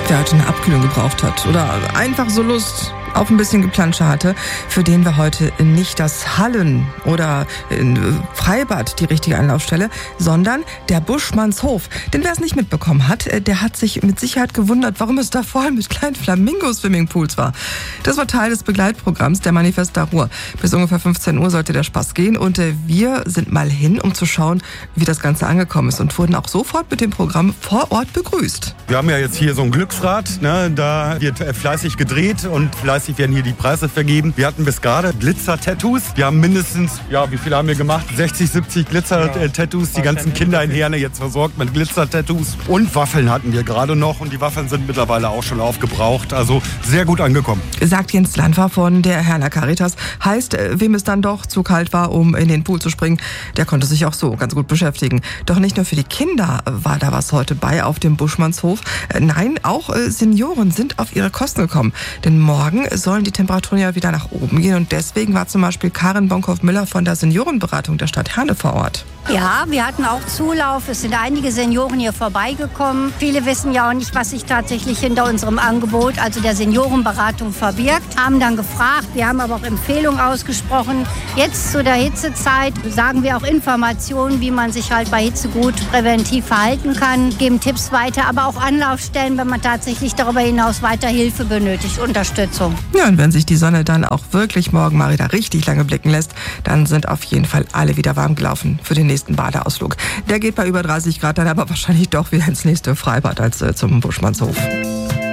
der heute eine Abkühlung gebraucht hat oder einfach so Lust auf ein bisschen Geplansche hatte, für den wir heute nicht das Hallen oder Freibad die richtige Anlaufstelle, sondern der Buschmannshof. Denn wer es nicht mitbekommen hat, der hat sich mit Sicherheit gewundert, warum es da voll mit kleinen Flamingo-Swimmingpools war. Das war Teil des Begleitprogramms der Manifesta Ruhr. Bis ungefähr 15 Uhr sollte der Spaß gehen und wir sind mal hin, um zu schauen, wie das Ganze angekommen ist und wurden auch sofort mit dem Programm vor Ort begrüßt. Wir haben ja jetzt hier so ein Glücksrad, ne? Da wird fleißig gedreht und fleißig werden hier die Preise vergeben. Wir hatten bis gerade Glitzer-Tattoos. Wir haben mindestens, wie viele haben wir gemacht? 60, 70 Glitzer-Tattoos. Die ganzen Kinder in Herne jetzt versorgt mit Glitzer-Tattoos. Und Waffeln hatten wir gerade noch und die Waffeln sind mittlerweile auch schon aufgebraucht. Also sehr gut angekommen. Sagt Jens Landwer von der Herner Caritas. Heißt, wem es dann doch zu kalt war, um in den Pool zu springen, der konnte sich auch so ganz gut beschäftigen. Doch nicht nur für die Kinder war da was heute bei auf dem Buschmannshof. Nein, auch Senioren sind auf ihre Kosten gekommen. Denn morgen sollen die Temperaturen ja wieder nach oben gehen. Und deswegen war zum Beispiel Karin Bonkhoff-Müller von der Seniorenberatung der Stadt Herne vor Ort. Ja, wir hatten auch Zulauf. Es sind einige Senioren hier vorbeigekommen. Viele wissen ja auch nicht, was sich tatsächlich hinter unserem Angebot, also der Seniorenberatung, verbirgt. Haben dann gefragt. Wir haben aber auch Empfehlungen ausgesprochen. Jetzt zu der Hitzezeit sagen wir auch Informationen, wie man sich halt bei Hitze gut präventiv verhalten kann. Geben Tipps weiter, aber auch Anlaufstellen, wenn man tatsächlich darüber hinaus weiter Hilfe benötigt, Unterstützung. Ja, und wenn sich die Sonne dann auch wirklich morgen mal wieder richtig lange blicken lässt, dann sind auf jeden Fall alle wieder warm gelaufen für den nächsten Badeausflug. Der geht bei über 30 Grad dann aber wahrscheinlich doch wieder ins nächste Freibad als zum Buschmannshof.